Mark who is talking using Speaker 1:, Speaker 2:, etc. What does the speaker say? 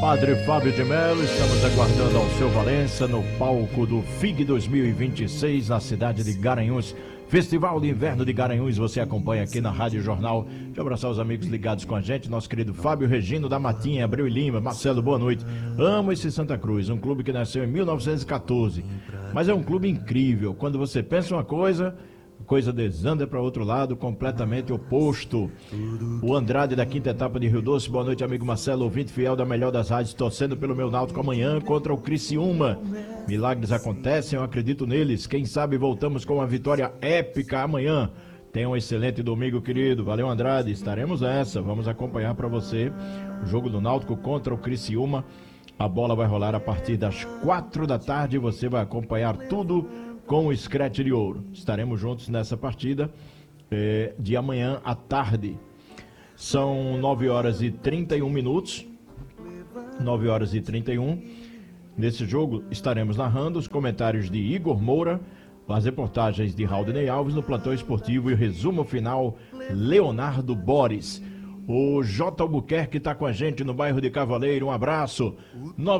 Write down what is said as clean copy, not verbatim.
Speaker 1: Padre Fábio de Mello, estamos aguardando Alceu Valença no palco do FIG 2026 na cidade de Garanhuns. Festival de Inverno de Garanhuns, você acompanha aqui na Rádio Jornal. Deixa eu abraçar os amigos ligados com a gente, nosso querido Fábio Regino da Matinha, Abreu e Lima. Marcelo, boa noite. Amo esse Santa Cruz, um clube que nasceu em 1914, mas é um clube incrível. Quando você pensa uma coisa desanda para outro lado, completamente oposto. O Andrade da quinta etapa de Rio Doce, boa noite, amigo Marcelo, ouvinte fiel da melhor das rádios, torcendo pelo meu Náutico amanhã contra o Criciúma. Milagres acontecem, eu acredito neles. Quem sabe voltamos com uma vitória épica amanhã. Tenha um excelente domingo, querido. Valeu, Andrade. Estaremos nessa. Vamos acompanhar para você o jogo do Náutico contra o Criciúma. A bola vai rolar a partir das 4 da tarde. Você vai acompanhar tudo com o Scratch de Ouro. Estaremos juntos nessa partida de amanhã à tarde. São 9 horas e 31 minutos. 9 horas e 31. Nesse jogo estaremos narrando os comentários de Igor Moura, as reportagens de Raudinei Alves no plantão esportivo e o resumo final, Leonardo Boris. O J. Albuquerque está com a gente no bairro de Cavaleiro. Um abraço.